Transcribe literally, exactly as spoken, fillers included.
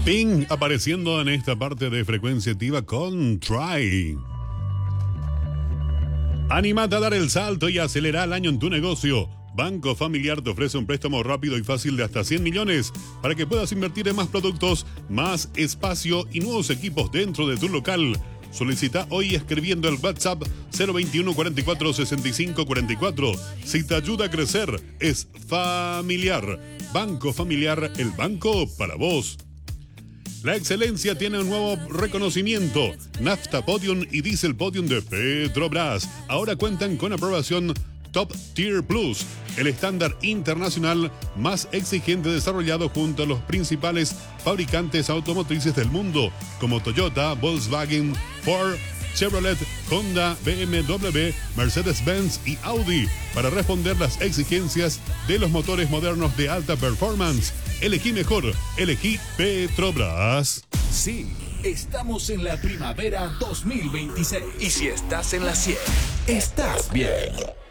Ping apareciendo en esta parte de Frecuencia Activa con Try. Anímate a dar el salto y acelera el año en tu negocio. Banco Familiar te ofrece un préstamo rápido y fácil de hasta cien millones para que puedas invertir en más productos, más espacio y nuevos equipos dentro de tu local. Solicita hoy escribiendo el WhatsApp cero veintiuno cuarenta y cuatro sesenta y cinco cuarenta y cuatro. Si te ayuda a crecer, es Familiar. Banco Familiar, el banco para vos. La excelencia tiene un nuevo reconocimiento. Nafta Podium y Diesel Podium de Petrobras ahora cuentan con aprobación Top Tier Plus, el estándar internacional más exigente desarrollado junto a los principales fabricantes automotrices del mundo, como Toyota, Volkswagen, Ford, Chevrolet, Honda, B M W, Mercedes-Benz y Audi, para responder las exigencias de los motores modernos de alta performance. Elegí mejor, elegí Petrobras. Sí, estamos en la primavera dos mil veintiséis. Y si estás en la cien, estás bien.